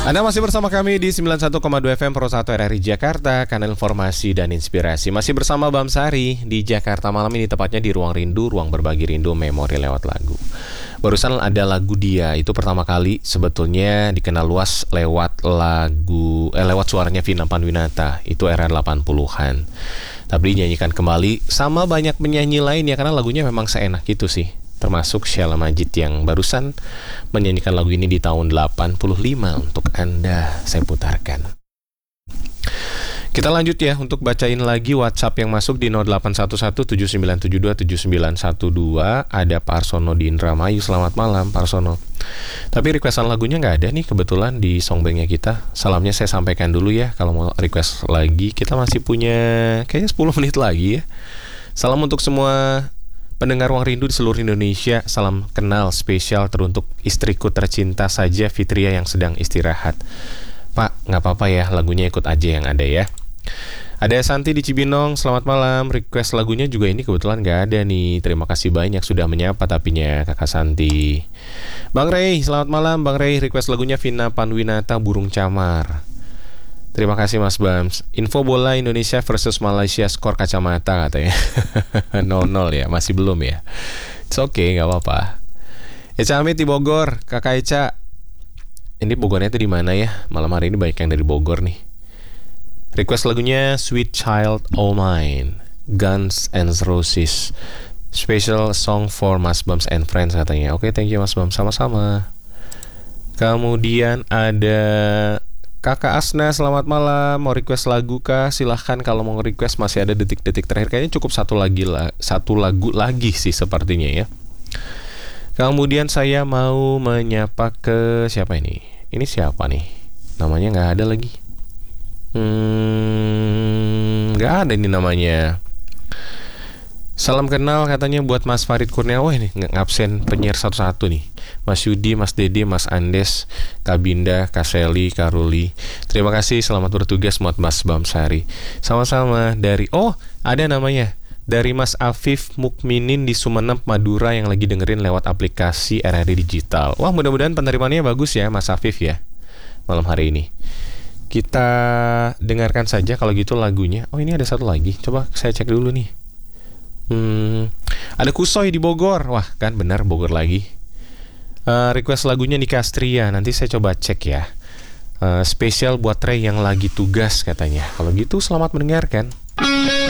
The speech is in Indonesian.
Anda masih bersama kami di 91,2 FM Pro 1 RRI Jakarta, kanal informasi dan inspirasi. Masih bersama Bam Sari di Jakarta malam ini, tepatnya di Ruang Rindu, ruang berbagi rindu memori lewat lagu. Barusan ada lagu Dia, itu pertama kali sebetulnya dikenal luas lewat lewat suaranya Vina Panduwinata, itu era 80-an. Tapi dinyanyikan kembali sama banyak penyanyi lain ya, karena lagunya memang seenak itu sih. Termasuk Sheila Majid yang barusan menyanyikan lagu ini di tahun 85 untuk Anda saya putarkan. Kita lanjut ya untuk bacain lagi WhatsApp yang masuk di 081179727912. Ada Pak Arsono di Indramayu. Selamat malam Pak Arsono. Tapi requestan lagunya nggak ada nih kebetulan di songbanknya kita. Salamnya saya sampaikan dulu ya. Kalau mau request lagi kita masih punya kayaknya 10 menit lagi ya. Salam untuk semua pendengar Ruang Rindu di seluruh Indonesia. Salam kenal spesial teruntuk istriku tercinta saja, Fitria yang sedang istirahat. Pak, nggak apa-apa ya, lagunya ikut aja yang ada ya. Ada Santi di Cibinong, selamat malam. Request lagunya juga ini kebetulan nggak ada nih. Terima kasih banyak sudah menyapa tapinya Kakak Santi. Bang Rey, selamat malam Bang Rey. Request lagunya Vina Panduwinata, Burung Camar. Terima kasih Mas Bams. Info bola Indonesia versus Malaysia, skor kacamata katanya. 0-0 ya, masih belum ya. It's okay, gak apa-apa. Eca Amit di Bogor, Kakak Eca. Ini Bogornya tuh di mana ya? Malam hari ini banyak yang dari Bogor nih. Request lagunya Sweet Child O' Mine, Guns N' Roses. Special song for Mas Bams and Friends katanya. Oke, thank you Mas Bams, sama-sama. Kemudian ada Kakak Asna, selamat malam. Mau request lagu kah? Silahkan kalau mau request, masih ada detik-detik terakhir. Kayaknya cukup satu lagu lagi sih sepertinya ya. Kemudian saya mau menyapa ke siapa ini? Ini siapa nih? Namanya nggak ada lagi. Nggak ada ini namanya. Salam kenal katanya buat Mas Farid Kurniawan. Ini ngabsen penyiar satu-satu nih. Mas Yudi, Mas Dede, Mas Andes, Kak Binda, Kak Seli, Kak Ruli. Terima kasih, selamat bertugas buat Mas Bamsari. Sama-sama dari, ada namanya, dari Mas Afif Mukminin di Sumeneb, Madura yang lagi dengerin lewat aplikasi RRI Digital. Wah, mudah-mudahan penerimaannya bagus ya Mas Afif ya, malam hari ini. Kita dengarkan saja kalau gitu lagunya. Oh, ini ada satu lagi, coba saya cek dulu nih. Ada Kusoy di Bogor. Wah, kan benar Bogor lagi. Request lagunya Nika Astria. Nanti saya coba cek ya. Spesial buat Ray yang lagi tugas katanya. Kalau gitu selamat mendengarkan.